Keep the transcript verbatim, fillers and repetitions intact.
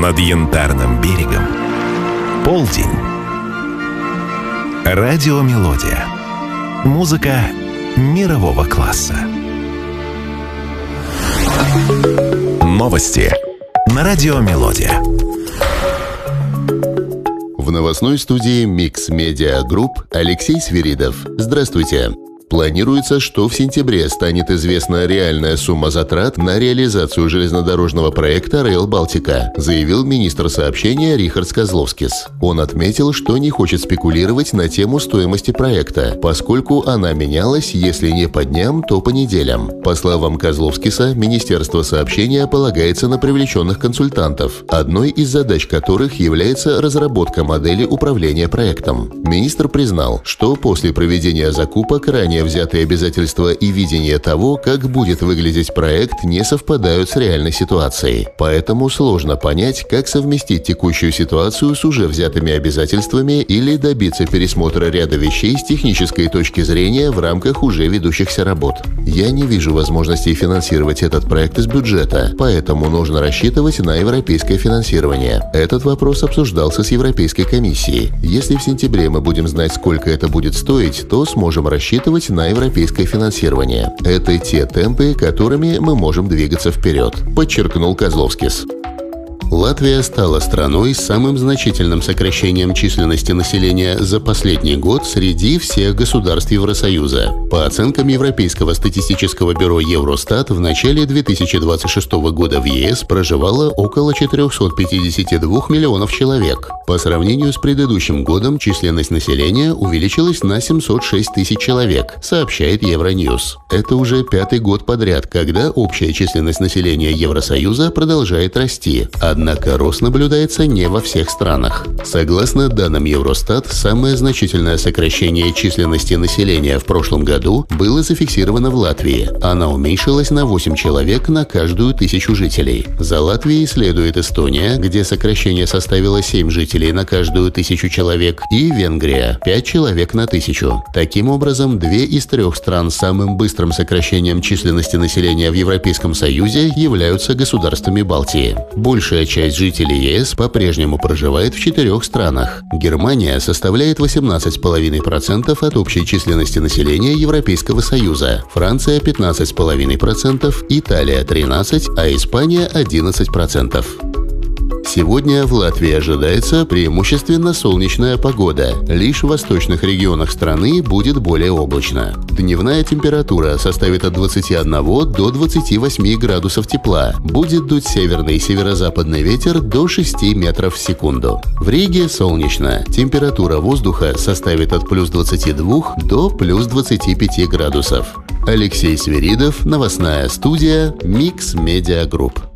над Янтарным берегом. Полдень. Радиомелодия. Музыка мирового класса. Новости на Радиомелодия. В новостной студии Mix Media Group Алексей Свиридов. Здравствуйте. Планируется, что в сентябре станет известна реальная сумма затрат на реализацию железнодорожного проекта Rail Baltica, заявил министр сообщения Рихардс Козловскис. Он отметил, что не хочет спекулировать на тему стоимости проекта, поскольку она менялась, если не по дням, то по неделям. По словам Козловскиса, Министерство сообщения полагается на привлеченных консультантов, одной из задач которых является разработка модели управления проектом. Министр признал, что после проведения закупок ранее взятые обязательства и видение того, как будет выглядеть проект, не совпадают с реальной ситуацией. Поэтому сложно понять, как совместить текущую ситуацию с уже взятыми обязательствами или добиться пересмотра ряда вещей с технической точки зрения в рамках уже ведущихся работ. Я не вижу возможности финансировать этот проект из бюджета, поэтому нужно рассчитывать на европейское финансирование. Этот вопрос обсуждался с Европейской комиссией. Если в сентябре мы будем знать, сколько это будет стоить, то сможем рассчитывать на европейское финансирование. Это те темпы, которыми мы можем двигаться вперед, подчеркнул Козловскис. Латвия стала страной с самым значительным сокращением численности населения за последний год среди всех государств Евросоюза. По оценкам Европейского статистического бюро Евростат, в начале две тысячи двадцать шестого года в ЕС проживало около четырехсот пятидесяти двух миллионов человек. По сравнению с предыдущим годом численность населения увеличилась на семьсот шесть тысяч человек, сообщает Евроньюз. Это уже пятый год подряд, когда общая численность населения Евросоюза продолжает расти. Однако рост наблюдается не во всех странах. Согласно данным Евростат, самое значительное сокращение численности населения в прошлом году было зафиксировано в Латвии. Она уменьшилась на восемь человек на каждую тысячу жителей. За Латвией следует Эстония, где сокращение составило семь жителей на каждую тысячу человек, и Венгрия – пять человек на тысячу. Таким образом, две из трех стран с самым быстрым сокращением численности населения в Европейском Союзе являются государствами Балтии. Большая часть жителей ЕС по-прежнему проживает в четырех странах. Германия составляет восемнадцать целых пять десятых процента от общей численности населения Европейского Союза, Франция – пятнадцать целых пять десятых процента, Италия – тринадцать процентов, а Испания – одиннадцать процентов. Сегодня в Латвии ожидается преимущественно солнечная погода. Лишь в восточных регионах страны будет более облачно. Дневная температура составит от двадцати одного до двадцати восьми градусов тепла. Будет дуть северный и северо-западный ветер до шести метров в секунду. В Риге солнечно. Температура воздуха составит от плюс двадцати двух до плюс двадцати пяти градусов. Алексей Свиридов, новостная студия Mix Media Group.